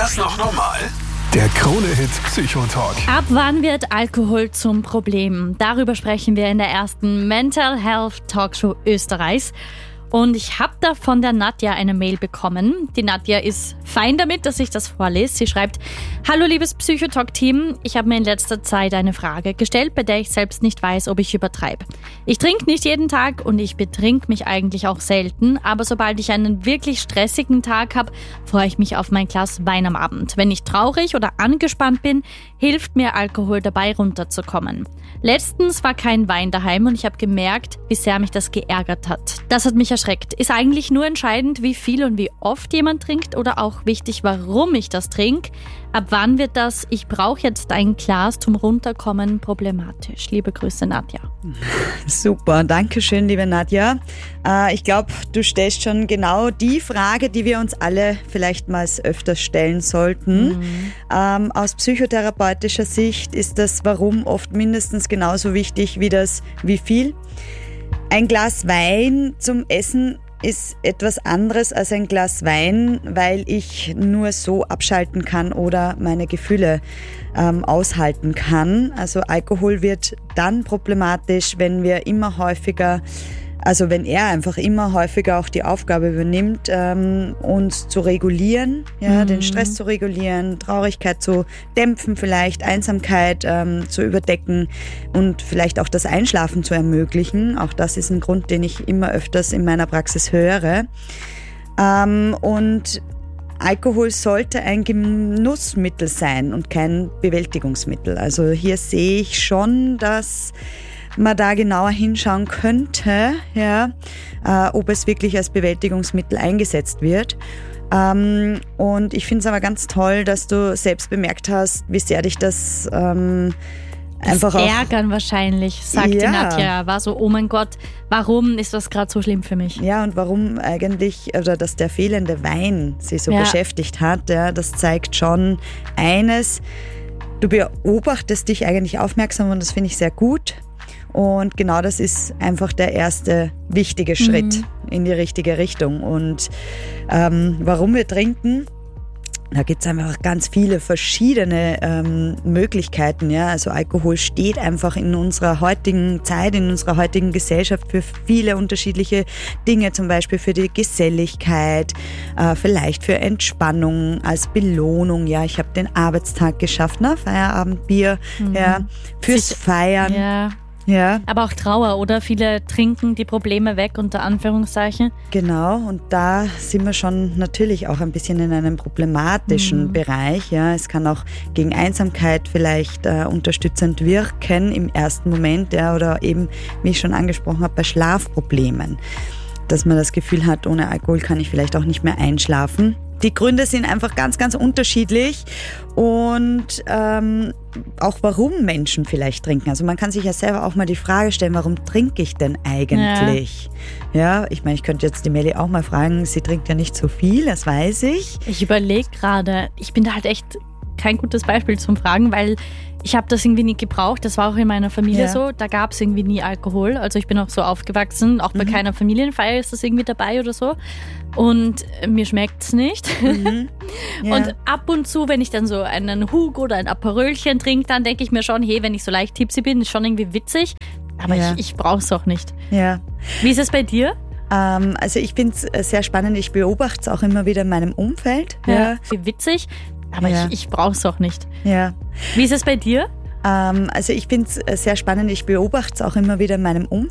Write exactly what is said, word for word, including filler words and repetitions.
das noch normal? Der Krone-Hit Psychotalk. Ab wann wird Alkohol zum Problem? Darüber sprechen wir in der ersten Mental Health Talkshow Österreichs. Und ich habe da von der Nadja eine Mail bekommen. Die Nadja ist fein damit, dass ich das vorlese. Sie schreibt: Hallo liebes Psychotalk-Team, ich habe mir in letzter Zeit eine Frage gestellt, bei der ich selbst nicht weiß, ob ich übertreibe. Ich trinke nicht jeden Tag und ich betrink mich eigentlich auch selten, aber sobald ich einen wirklich stressigen Tag habe, freue ich mich auf mein Glas Wein am Abend. Wenn ich traurig oder angespannt bin, hilft mir Alkohol dabei runterzukommen. Letztens war kein Wein daheim und ich habe gemerkt, wie sehr mich das geärgert hat. Das hat mich erschreckt. Ist eigentlich nur entscheidend, wie viel und wie oft jemand trinkt oder auch wichtig, warum ich das trinke? Ab wann wird das "Ich brauche jetzt ein Glas zum Runterkommen" problematisch? Liebe Grüße, Nadja. Super, danke schön, liebe Nadja. Äh, ich glaube, du stellst schon genau die Frage, die wir uns alle vielleicht mal öfters stellen sollten. Mhm. Ähm, aus psychotherapeutischer Sicht ist das Warum oft mindestens genauso wichtig wie das Wie viel. Ein Glas Wein zum Essen ist etwas anderes als ein Glas Wein, weil ich nur so abschalten kann oder meine Gefühle ähm, aushalten kann. Also Alkohol wird dann problematisch, wenn wir immer häufiger, also wenn er einfach immer häufiger auch die Aufgabe übernimmt, ähm, uns zu regulieren, ja, mhm. den Stress zu regulieren, Traurigkeit zu dämpfen, vielleicht Einsamkeit ähm, zu überdecken und vielleicht auch das Einschlafen zu ermöglichen. Auch das ist ein Grund, den ich immer öfters in meiner Praxis höre. Ähm, und Alkohol sollte ein Genussmittel sein und kein Bewältigungsmittel. Also hier sehe ich schon, dass man da genauer hinschauen könnte, ja, äh, ob es wirklich als Bewältigungsmittel eingesetzt wird. Ähm, und ich finde es aber ganz toll, dass du selbst bemerkt hast, wie sehr dich das ähm, einfach das auch... Ärgern wahrscheinlich, sagt ja. die Nadja. War so, oh mein Gott, warum ist das gerade so schlimm für mich? Ja, und warum eigentlich, oder dass der fehlende Wein sie so ja. beschäftigt hat, ja, das zeigt schon eines: Du beobachtest dich eigentlich aufmerksam und das finde ich sehr gut. Und genau das ist einfach der erste wichtige Schritt mhm. in die richtige Richtung. Und ähm, warum wir trinken, da gibt es einfach ganz viele verschiedene ähm, Möglichkeiten. Ja? Also Alkohol steht einfach in unserer heutigen Zeit, in unserer heutigen Gesellschaft für viele unterschiedliche Dinge, zum Beispiel für die Geselligkeit, äh, vielleicht für Entspannung, als Belohnung. Ja, ich habe den Arbeitstag geschafft, ne? Feierabendbier, mhm. ja, fürs Sich, Feiern. Ja. Ja. Aber auch Trauer, oder? Viele trinken die Probleme weg, unter Anführungszeichen. Genau, und da sind wir schon natürlich auch ein bisschen in einem problematischen mhm. Bereich. Ja. Es kann auch gegen Einsamkeit vielleicht äh, unterstützend wirken im ersten Moment, ja, oder eben, wie ich schon angesprochen habe, bei Schlafproblemen. Dass man das Gefühl hat, ohne Alkohol kann ich vielleicht auch nicht mehr einschlafen. Die Gründe sind einfach ganz, ganz unterschiedlich und ähm, auch warum Menschen vielleicht trinken. Also man kann sich ja selber auch mal die Frage stellen, warum trinke ich denn eigentlich? Ja, ja, ich meine, ich könnte jetzt die Melli auch mal fragen, sie trinkt ja nicht so viel, das weiß ich. Ich überlege gerade, ich bin da halt echt kein gutes Beispiel zum Fragen, weil ich habe das irgendwie nie gebraucht. Das war auch in meiner Familie ja. so. Da gab es irgendwie nie Alkohol. Also ich bin auch so aufgewachsen. Auch bei mhm. keiner Familienfeier ist das irgendwie dabei oder so. Und mir schmeckt es nicht. Mhm. Ja. Und ab und zu, wenn ich dann so einen Hug oder ein Aperölchen trinke, dann denke ich mir schon, hey, wenn ich so leicht tipsy bin, ist schon irgendwie witzig. Aber ja. ich, ich brauche es auch nicht. Ja. Wie ist es bei dir? Ähm, also ich finde es sehr spannend. Ich beobachte es auch immer wieder in meinem Umfeld. Ja. Ja. Wie witzig. Aber ja. ich, ich brauche es auch nicht. Ja. Wie ist es bei dir? Ähm, also ich finde es sehr spannend. Ich beobachte es auch immer wieder in meinem Umfeld.